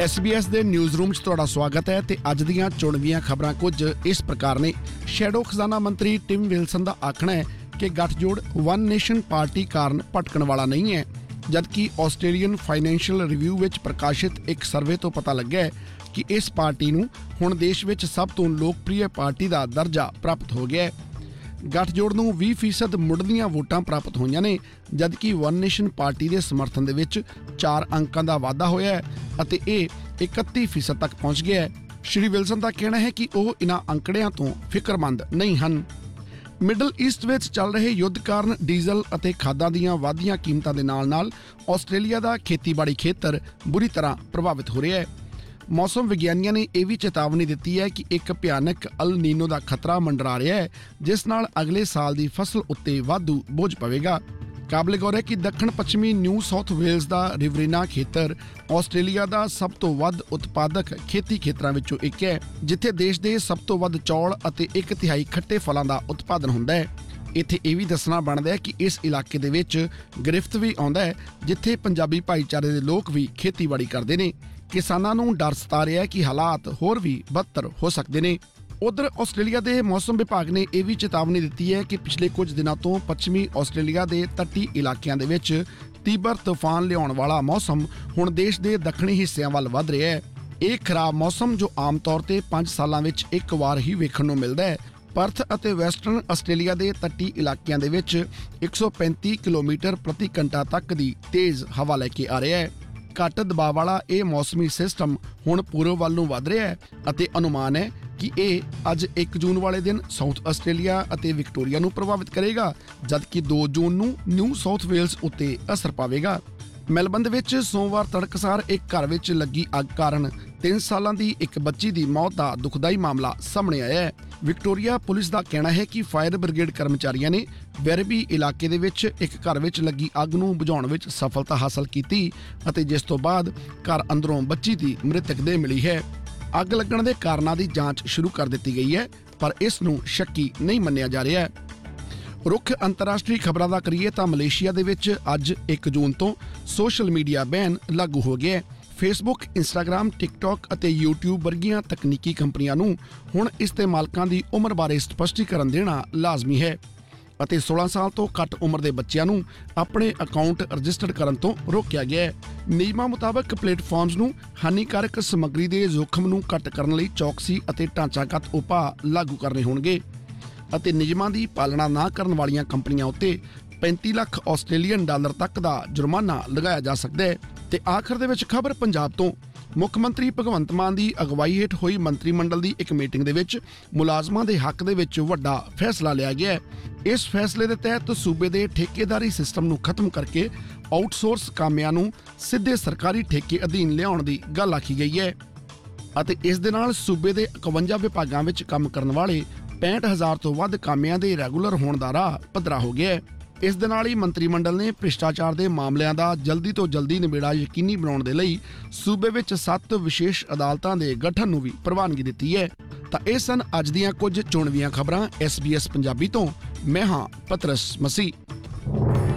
SBS ਦੇ news room 'ਚ ਤੁਹਾਡਾ ਸਵਾਗਤ ਹੈ ਤੇ ਅੱਜ ਦੀਆਂ ਚੁਣਵੀਆਂ ਖਬਰਾਂ ਕੁਝ ਇਸ ਪ੍ਰਕਾਰ ਨੇ। ਸ਼ੈਡੋ ਖਜ਼ਾਨਾ ਮੰਤਰੀ ਟਿਮ ਵਿਲਸਨ ਦਾ ਆਖਣਾ ਹੈ ਕਿ ਗੱਠਜੋੜ ਵਨ ਨੇਸ਼ਨ ਪਾਰਟੀ ਕਾਰਨ ਭਟਕਣ ਵਾਲਾ ਨਹੀਂ ਹੈ, ਜਦਕਿ ਆਸਟ੍ਰੇਲੀਅਨ ਫਾਈਨੈਂਸ਼ੀਅਲ ਰਿਵਿਊ ਵਿੱਚ ਪ੍ਰਕਾਸ਼ਿਤ ਇੱਕ ਸਰਵੇ ਤੋਂ ਪਤਾ ਲੱਗਿਆ ਕਿ ਇਸ ਪਾਰਟੀ ਨੂੰ ਹੁਣ ਦੇਸ਼ ਵਿੱਚ ਸਭ ਤੋਂ ਲੋਕਪ੍ਰਿय ਪਾਰਟੀ ਦਾ ਦਰਜਾ ਪ੍ਰਾਪਤ ਹੋ ਗਿਆ ਹੈ। ਗੱਠਜੋੜ ਨੂੰ 20% ਮੁੱਢਲੀਆਂ ਵੋਟਾਂ ਪ੍ਰਾਪਤ ਹੋਈਆਂ ਨੇ, ਜਦਕਿ ਵਨ ਨੇਸ਼ਨ ਪਾਰਟੀ ਦੇ ਸਮਰਥਨ ਦੇ ਵਿੱਚ 4 ਅੰਕਾਂ ਦਾ ਵਾਧਾ ਹੋਇਆ ਹੈ ਅਤੇ ਇਹ 31% ਤੱਕ ਪਹੁੰਚ ਗਿਆ ਹੈ। ਸ਼੍ਰੀ ਵਿਲਸਨ ਦਾ ਕਹਿਣਾ ਹੈ ਕਿ ਉਹ ਇਨ੍ਹਾਂ ਅੰਕੜਿਆਂ ਤੋਂ ਫਿਕਰਮੰਦ ਨਹੀਂ ਹਨ। ਮਿਡਲ ਈਸਟ ਵਿੱਚ ਚੱਲ ਰਹੇ ਯੁੱਧ ਕਾਰਨ ਡੀਜ਼ਲ ਅਤੇ ਖਾਦਾਂ ਦੀਆਂ ਵਧੀਆਂ ਕੀਮਤਾਂ ਦੇ ਨਾਲ-ਨਾਲ ਆਸਟ੍ਰੇਲੀਆ ਦਾ ਖੇਤੀਬਾੜੀ ਖੇਤਰ ਬੁਰੀ ਤਰ੍ਹਾਂ ਪ੍ਰਭਾਵਿਤ ਹੋ ਰਿਹਾ ਹੈ। ਮੌਸਮ ਵਿਗਿਆਨੀਆਂ ਨੇ ਇਹ ਵੀ ਚੇਤਾਵਨੀ ਦਿੱਤੀ ਹੈ ਕਿ ਇੱਕ ਭਿਆਨਕ ਅਲ ਨੀਨੋ ਦਾ ਖਤਰਾ ਮੰਡਰਾ ਰਿਹਾ ਹੈ, ਜਿਸ ਨਾਲ ਅਗਲੇ ਸਾਲ ਦੀ ਫਸਲ ਉੱਤੇ ਵਾਧੂ ਬੋਝ ਪਵੇਗਾ। ਕਾਬਲੇ-ਗੌਰ ਹੈ ਕਿ ਦੱਖਣ ਪੱਛਮੀ ਨਿਊ ਸਾਊਥ ਵੇਲਜ਼ ਦਾ ਰਿਵਰੀਨਾ ਖੇਤਰ ਆਸਟ੍ਰੇਲੀਆ ਦਾ ਸਭ ਤੋਂ ਵੱਧ ਉਤਪਾਦਕ ਖੇਤੀ ਖੇਤਰਾਂ ਵਿੱਚੋਂ ਇੱਕ ਹੈ, ਜਿੱਥੇ ਦੇਸ਼ ਦੇ ਸਭ ਤੋਂ ਵੱਧ ਚੌਲ ਅਤੇ 1/3 ਖੱਟੇ ਫਲਾਂ ਦਾ ਉਤਪਾਦਨ ਹੁੰਦਾ ਹੈ। ਇੱਥੇ ਇਹ ਵੀ ਦੱਸਣਾ ਬਣਦਾ ਹੈ ਕਿ ਇਸ ਇਲਾਕੇ ਦੇ ਵਿੱਚ ਗ੍ਰਿਫਤ ਵੀ ਆਉਂਦਾ ਹੈ, ਜਿੱਥੇ ਪੰਜਾਬੀ ਭਾਈਚਾਰੇ ਦੇ ਲੋਕ ਵੀ ਖੇਤੀਬਾੜੀ ਕਰਦੇ ਨੇ। ਕਿਸਾਨਾਂ ਨੂੰ ਡਰ ਸਤਾ ਰਿਹਾ ਹੈ ਕਿ ਹਾਲਾਤ ਹੋਰ ਵੀ ਬਦਤਰ ਹੋ ਸਕਦੇ ਨੇ। ਉਧਰ ਆਸਟ੍ਰੇਲੀਆ ਦੇ ਮੌਸਮ ਵਿਭਾਗ ਨੇ ਇਹ ਵੀ ਚੇਤਾਵਨੀ ਦਿੱਤੀ ਹੈ ਕਿ ਪਿਛਲੇ ਕੁਝ ਦਿਨਾਂ ਤੋਂ ਪੱਛਮੀ ਆਸਟ੍ਰੇਲੀਆ ਦੇ ਤੱਟੀ ਇਲਾਕਿਆਂ ਦੇ ਵਿੱਚ ਤੀਬਰ ਤੂਫਾਨ ਲਿਆਉਣ ਵਾਲਾ ਮੌਸਮ ਹੁਣ ਦੇਸ਼ ਦੇ ਦੱਖਣੀ ਹਿੱਸਿਆਂ ਵੱਲ ਵੱਧ ਰਿਹਾ ਹੈ। ਇਹ ਖਰਾਬ ਮੌਸਮ, ਜੋ ਆਮ ਤੌਰ ਤੇ 5 ਸਾਲਾਂ ਵਿੱਚ ਇੱਕ ਵਾਰ ਹੀ ਵੇਖਣ ਨੂੰ ਮਿਲਦਾ ਹੈ, ਪਰਥ ਅਤੇ ਵੈਸਟਰਨ ਆਸਟ੍ਰੇਲੀਆ ਦੇ ਤੱਟੀ ਇਲਾਕਿਆਂ ਦੇ ਵਿੱਚ 135 ਕਿਲੋਮੀਟਰ ਪ੍ਰਤੀ ਘੰਟਾ ਤੱਕ ਦੀ ਤੇਜ਼ ਹਵਾ ਲੈ ਕੇ ਆ ਰਿਹਾ ਹੈ। ਘੱਟ ਦਬਾਅ ਵਾਲਾ ਇਹ ਮੌਸਮੀ ਸਿਸਟਮ ਹੁਣ ਪੂਰਬ ਵੱਲ ਨੂੰ ਵੱਧ ਰਿਹਾ ਹੈ ਅਤੇ ਅਨੁਮਾਨ ਹੈ ਕਿ ਇਹ ਅੱਜ 1 ਜੂਨ ਵਾਲੇ ਦਿਨ ਸਾਊਥ ਆਸਟ੍ਰੇਲੀਆ ਅਤੇ ਵਿਕਟੋਰੀਆ ਨੂੰ ਪ੍ਰਭਾਵਿਤ ਕਰੇਗਾ, ਜਦਕਿ 2 ਜੂਨ ਨੂੰ ਨਿਊ ਸਾਊਥ ਵੇਲਜ਼ ਉੱਤੇ ਅਸਰ ਪਾਵੇਗਾ। ਮੈਲਬਨ ਦੇ ਵਿੱਚ ਸੋਮਵਾਰ ਤੜਕਸਾਰ ਇੱਕ ਘਰ ਵਿੱਚ ਲੱਗੀ ਅੱਗ ਕਾਰਨ 3 ਸਾਲਾਂ ਦੀ ਇੱਕ ਬੱਚੀ ਦੀ ਮੌਤ ਦਾ ਦੁਖਦਾਈ ਮਾਮਲਾ ਸਾਹਮਣੇ ਆਇਆ ਹੈ। ਵਿਕਟੋਰੀਆ ਪੁਲਿਸ ਦਾ ਕਹਿਣਾ ਹੈ ਕਿ ਫਾਇਰ ਬ੍ਰਿਗੇਡ ਕਰਮਚਾਰੀਆਂ ਨੇ ਵੈਰਬੀ ਇਲਾਕੇ ਦੇ ਵਿੱਚ ਇੱਕ ਘਰ ਵਿੱਚ ਲੱਗੀ ਅੱਗ ਨੂੰ ਬੁਝਾਉਣ ਵਿੱਚ ਸਫਲਤਾ ਹਾਸਲ ਕੀਤੀ ਅਤੇ ਜਿਸ ਤੋਂ ਬਾਅਦ ਘਰ ਅੰਦਰੋਂ ਬੱਚੀ ਦੀ ਮ੍ਰਿਤਕ ਦੇਹ ਮਿਲੀ ਹੈ। ਅੱਗ ਲੱਗਣ ਦੇ ਕਾਰਨਾਂ ਦੀ ਜਾਂਚ ਸ਼ੁਰੂ ਕਰ ਦਿੱਤੀ ਗਈ ਹੈ, ਪਰ ਇਸ ਨੂੰ ਸ਼ੱਕੀ ਨਹੀਂ ਮੰਨਿਆ ਜਾ ਰਿਹਾ। ਰੁੱਖ ਅੰਤਰਰਾਸ਼ਟਰੀ ਖਬਰਾਂ ਦਾ ਕਰੀਏ ਤਾਂ ਮਲੇਸ਼ੀਆ ਦੇ ਵਿੱਚ ਅੱਜ 1 ਜੂਨ ਤੋਂ ਸੋਸ਼ਲ ਮੀਡੀਆ ਬੈਨ ਲਾਗੂ ਹੋ ਗਿਆ ਹੈ। ਫੇਸਬੁੱਕ, ਇੰਸਟਾਗ੍ਰਾਮ, ਟਿਕਟੌਕ ਅਤੇ ਯੂਟਿਊਬ ਵਰਗੀਆਂ ਤਕਨੀਕੀ ਕੰਪਨੀਆਂ ਨੂੰ ਹੁਣ ਇਸ ਦੇ ਮਾਲਕਾਂ ਦੀ ਉਮਰ ਬਾਰੇ ਸਪਸ਼ਟੀਕਰਨ ਦੇਣਾ ਲਾਜ਼ਮੀ ਹੈ ਅਤੇ 16 ਸਾਲ ਤੋਂ ਘੱਟ ਉਮਰ ਦੇ ਬੱਚਿਆਂ ਨੂੰ ਆਪਣੇ ਅਕਾਊਂਟ ਰਜਿਸਟਰਡ ਕਰਨ ਤੋਂ ਰੋਕਿਆ ਗਿਆ ਹੈ। ਨਿਯਮਾਂ ਮੁਤਾਬਕ ਪਲੇਟਫਾਰਮਸ ਨੂੰ ਹਾਨੀਕਾਰਕ ਸਮੱਗਰੀ ਦੇ ਜੋਖਮ ਨੂੰ ਘੱਟ ਕਰਨ ਲਈ ਚੌਕਸੀ ਅਤੇ ਢਾਂਚਾਗਤ ਉਪਾਅ ਲਾਗੂ ਕਰਨੇ ਹੋਣਗੇ ਅਤੇ ਨਿਯਮਾਂ ਦੀ ਪਾਲਣਾ ਨਾ ਕਰਨ ਵਾਲੀਆਂ ਕੰਪਨੀਆਂ ਉੱਤੇ 35 ਲੱਖ ਆਸਟ੍ਰੇਲੀਅਨ ਡਾਲਰ ਤੱਕ ਦਾ ਜੁਰਮਾਨਾ ਲਗਾਇਆ ਜਾ ਸਕਦਾ ਹੈ। ਤੇ ਆਖਰ ਦੇ ਵਿੱਚ ਖਬਰ ਪੰਜਾਬ ਤੋਂ। ਮੁੱਖ ਮੰਤਰੀ ਭਗਵੰਤ ਮਾਨ ਦੀ ਅਗਵਾਈ ਹੇਠ ਹੋਈ ਮੰਤਰੀ ਮੰਡਲ ਦੀ ਇੱਕ ਮੀਟਿੰਗ ਦੇ ਵਿੱਚ ਮੁਲਾਜ਼ਮਾਂ ਦੇ ਹੱਕ ਦੇ ਵਿੱਚ ਵੱਡਾ ਫੈਸਲਾ ਲਿਆ ਗਿਆ ਹੈ। ਇਸ ਫੈਸਲੇ ਦੇ ਤਹਿਤ ਸੂਬੇ ਦੇ ਠੇਕੇਦਾਰੀ ਸਿਸਟਮ ਨੂੰ ਖਤਮ ਕਰਕੇ ਆਊਟਸੋਰਸ ਕਾਮਿਆਂ ਨੂੰ ਸਿੱਧੇ ਸਰਕਾਰੀ ਠੇਕੇ ਅਧੀਨ ਲਿਆਉਣ ਦੀ ਗੱਲ ਆਖੀ ਗਈ ਹੈ ਅਤੇ ਇਸ ਦੇ ਨਾਲ ਸੂਬੇ ਦੇ 51 ਵਿਭਾਗਾਂ ਵਿੱਚ ਕੰਮ ਕਰਨ ਵਾਲੇ 65,000 ਤੋਂ ਵੱਧ ਕਾਮਿਆਂ ਦੇ ਰੈਗੂਲਰ ਹੋਣ ਦਾ ਰਾਹ ਪੱਧਰਾ ਹੋ ਗਿਆ ਹੈ। ਇਸ ਦੇ ਨਾਲ ਹੀ ਮੰਤਰੀ ਮੰਡਲ ਨੇ ਭ੍ਰਿਸ਼ਟਾਚਾਰ ਦੇ ਮਾਮਲਿਆਂ ਦਾ ਜਲਦੀ ਤੋਂ ਜਲਦੀ ਨਿਬੇੜਾ ਯਕੀਨੀ ਬਣਾਉਣ ਦੇ ਲਈ ਸੂਬੇ ਵਿੱਚ 7 ਵਿਸ਼ੇਸ਼ ਅਦਾਲਤਾਂ ਦੇ ਗਠਨ ਨੂੰ ਵੀ ਪ੍ਰਵਾਨਗੀ ਦਿੱਤੀ ਹੈ। ਤਾਂ ਇਹ ਸਨ ਅੱਜ ਦੀਆਂ ਕੁਝ ਚੁਣਵੀਆਂ ਖਬਰਾਂ SBS ਪੰਜਾਬੀ ਤੋਂ। ਮੈਂ ਹਾਂ ਪਤਰਸ ਮਸੀਹ।